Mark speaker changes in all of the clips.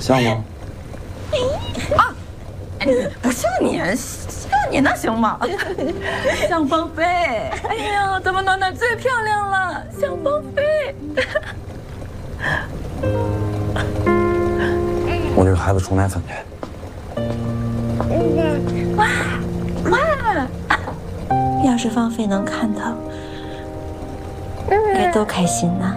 Speaker 1: 像吗？
Speaker 2: 啊，不像你，像你那行吗？像芳菲。哎呀，咱们暖暖最漂亮了，像芳菲。
Speaker 1: 我这个孩子冲奶粉去。
Speaker 2: 哇哇！要是芳菲能看到，该多开心呐！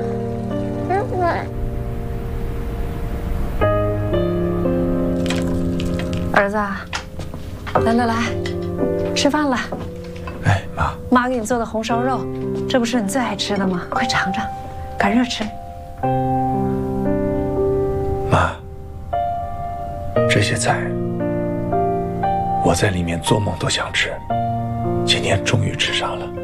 Speaker 2: 儿子，来，吃饭了。
Speaker 1: 哎，妈，
Speaker 2: 妈给你做的红烧肉，这不是你最爱吃的吗？快尝尝，赶热吃。
Speaker 1: 妈，这些菜我在里面做梦都想吃，今天终于吃上了。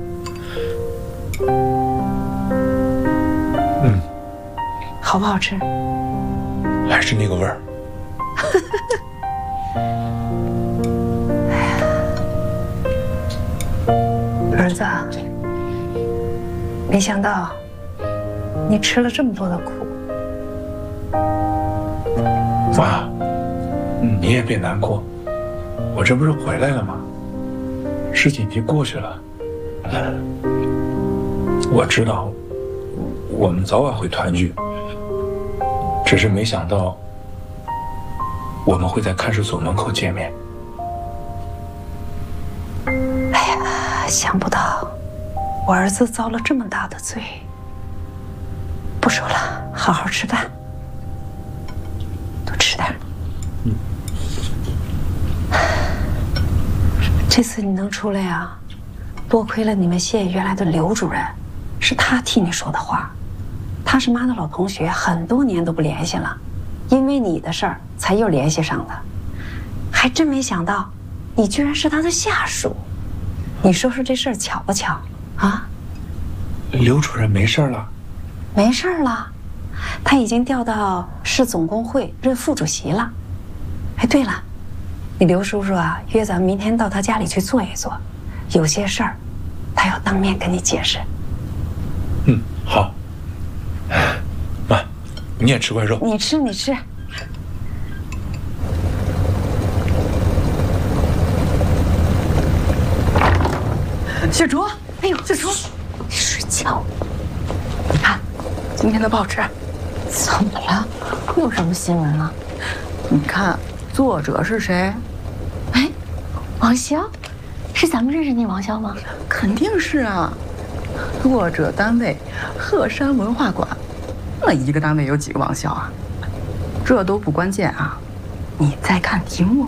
Speaker 2: 好不好吃？
Speaker 1: 还是那个味儿。
Speaker 2: 儿子，没想到你吃了这么多的苦。
Speaker 1: 妈，你也别难过，我这不是回来了吗？事情已经过去了。我知道，我们早晚会团聚，只是没想到我们会在看守所门口见面。
Speaker 2: 哎呀，想不到我儿子遭了这么大的罪。不说了，好好吃饭，多吃点。这次你能出来啊，多亏了你们县原来的刘主任，是他替你说的话。他是妈的老同学，很多年都不联系了，因为你的事儿才又联系上的。还真没想到，你居然是他的下属。你说说这事儿巧不巧啊？
Speaker 1: 刘主任没事了？
Speaker 2: 没事了，他已经调到市总工会任副主席了。哎，对了，你刘叔叔啊，约咱们明天到他家里去坐一坐，有些事儿，他要当面跟你解释。
Speaker 1: 好。妈，你也吃块肉。
Speaker 2: 你吃。
Speaker 3: 雪竹，哎呦，雪竹，
Speaker 2: 你睡觉。
Speaker 3: 你看今天的报纸，
Speaker 2: 怎么了？有什么新闻啊？
Speaker 3: 你看作者是谁？
Speaker 2: 哎，王潇，是咱们认识那王潇吗？
Speaker 3: 肯定是啊。作者单位鹤山文化馆，那一个单位有几个王潇啊？这都不关键啊，你再看题目。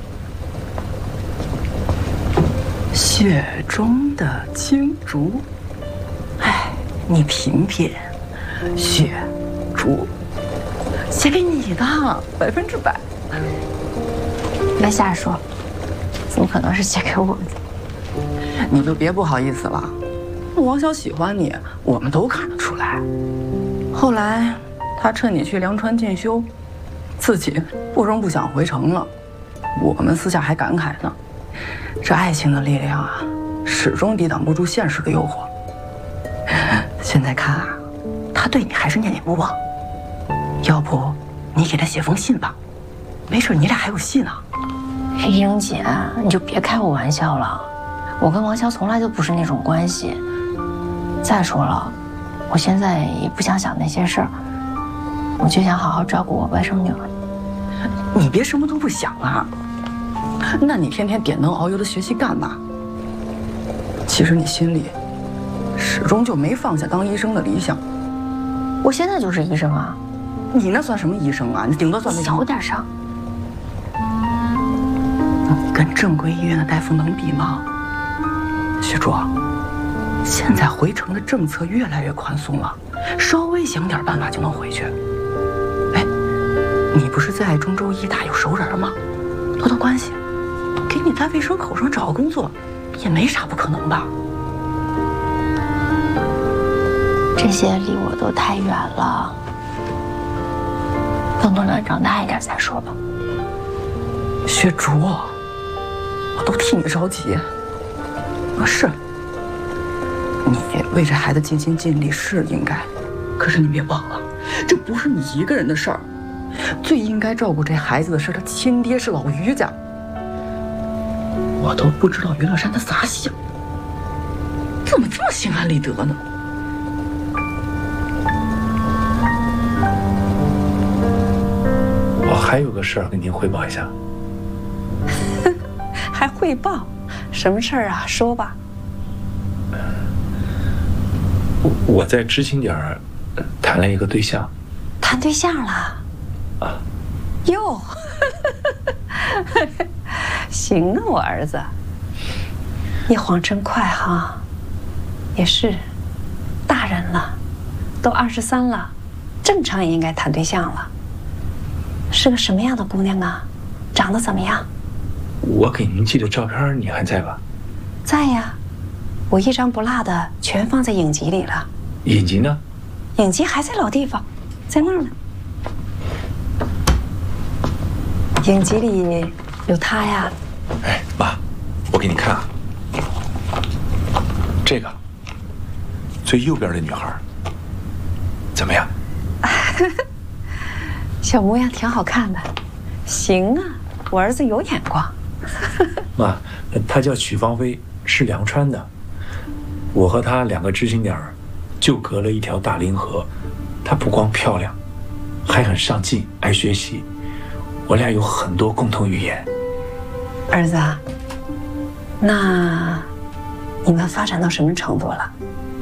Speaker 3: 雪中的青竹，哎，你品品，雪竹，写给你的，100%。
Speaker 2: 别瞎说，怎么可能是写给我的？
Speaker 3: 你就别不好意思了。王潇喜欢你，我们都看得出来。后来，他趁你去凉川进修，自己不声不响回城了。我们私下还感慨呢，这爱情的力量啊，始终抵挡不住现实的诱惑。现在看啊，他对你还是念念不忘。要不，你给他写封信吧，没准你俩还有戏呢。
Speaker 2: 英姐，你就别开我玩笑了，我跟王潇从来就不是那种关系。再说了，我现在也不想那些事儿，我就想好好照顾我外甥女儿。
Speaker 3: 你别什么都不想啊，那你天天点灯熬油的学习干嘛？其实你心里始终就没放下当医生的理想。
Speaker 2: 我现在就是医生啊。
Speaker 3: 你那算什么医生啊？你顶多算那
Speaker 2: 小点声。
Speaker 3: 跟正规医院的大夫能比吗？雪竹，现在回城的政策越来越宽松了，稍微想点办法就能回去。哎，你不是在中州医大有熟人吗？托关系，给你在卫生口上找个工作，也没啥不可能吧？
Speaker 2: 这些离我都太远了，等暖暖长大一点再说吧。
Speaker 3: 雪竹，我都替你着急。是，你为这孩子尽心尽力是应该，可是你别忘了，这不是你一个人的事儿。 最应该照顾这孩子的是他亲爹，是老于家。我都不知道于乐山他咋想，怎么这么心安理得呢？
Speaker 1: 我还有个事儿跟您汇报一下。
Speaker 2: 还汇报？什么事儿啊？说吧。
Speaker 1: 我在知青点儿谈了一个对象。
Speaker 2: 谈对象了？
Speaker 1: 啊。
Speaker 2: 哟。行啊，我儿子，一晃真快哈。也是，大人了，都23了，正常也应该谈对象了。是个什么样的姑娘啊？长得怎么样？
Speaker 1: 我给您寄的照片，你还在吧？
Speaker 2: 在呀，我一张不落的全放在影集里了。
Speaker 1: 影集呢？
Speaker 2: 影集还在老地方，在那儿呢。影集里有她呀。
Speaker 1: 哎，妈，我给你看啊，这个最右边的女孩，怎么样？
Speaker 2: 小模样挺好看的。行啊，我儿子有眼光。
Speaker 1: 妈，她叫曲芳菲，是凉川的。我和她2个知青点儿，就隔了一条大凌河。她不光漂亮，还很上进，爱学习。我俩有很多共同语言。
Speaker 2: 儿子，那你们发展到什么程度了？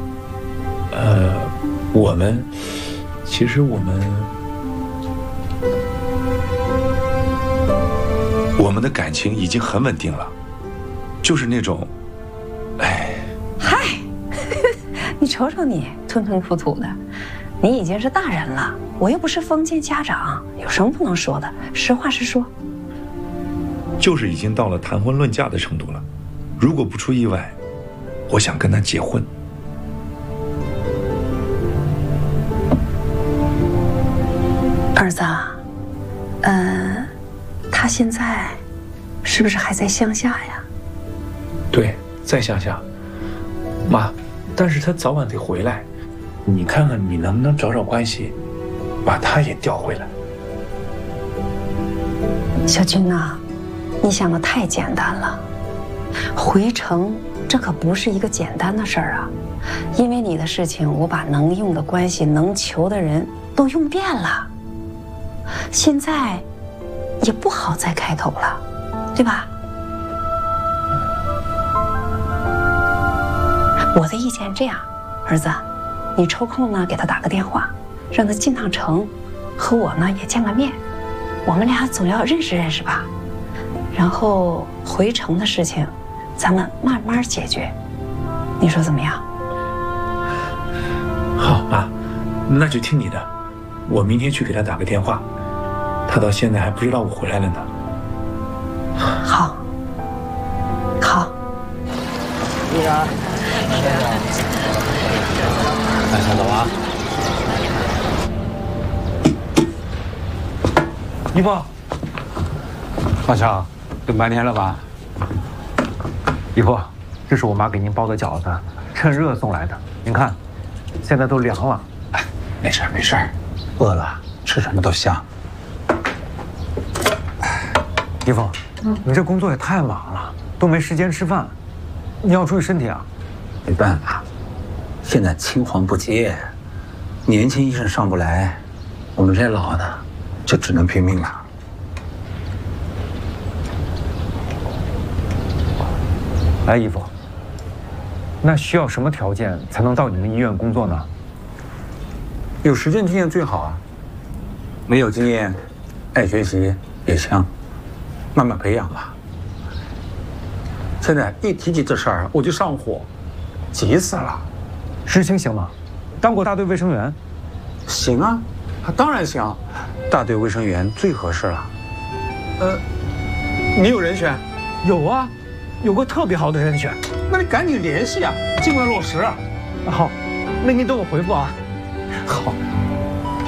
Speaker 1: 其实我们的感情已经很稳定了，就是那种，哎，
Speaker 2: 嗨，你瞅瞅你，吞吞吐吐的，你已经是大人了，我又不是封建家长，有什么不能说的？实话实说。
Speaker 1: 就是已经到了谈婚论嫁的程度了。如果不出意外，我想跟他结婚。
Speaker 2: 儿子，他现在是不是还在乡下呀？
Speaker 1: 对，在乡下。妈，但是他早晚得回来，你看看你能不能找找关系，把他也调回来。
Speaker 2: 小军呐，你想的太简单了，回城这可不是一个简单的事儿啊。因为你的事情，我把能用的关系、能求的人都用遍了，现在也不好再开口了，对吧？我的意见这样，儿子，你抽空呢给他打个电话，让他进趟城，和我呢也见个面，我们俩总要认识认识吧。然后回城的事情，咱们慢慢解决，你说怎么样？
Speaker 1: 好，妈，那就听你的。我明天去给他打个电话，他到现在还不知道我回来了呢。
Speaker 2: 好，好。
Speaker 4: 依然，那先走啊。
Speaker 5: 姨夫，老强，等半天了吧？姨夫，这是我妈给您包的饺子，趁热送来的。您看，现在都凉了。
Speaker 4: 哎，没事没事，饿了吃什么都香。
Speaker 5: 姨夫，你这工作也太忙了，都没时间吃饭，你要注意身体啊。
Speaker 4: 没办法，现在青黄不接，年轻医生上不来，我们这老的就只能拼命了。
Speaker 5: 哎，姨夫，那需要什么条件才能到你们医院工作呢？
Speaker 4: 有实践经验最好啊，没有经验，爱学习也行，慢慢培养吧。现在一提起这事儿我就上火，急死了。
Speaker 5: 知青行吗？当过大队卫生员？
Speaker 4: 行啊，当然行，大队卫生员最合适了。你有人选？
Speaker 5: 有啊，有个特别好的人选。
Speaker 4: 那你赶紧联系啊，尽快落实。
Speaker 5: 好，那您等我回复啊。
Speaker 4: 好。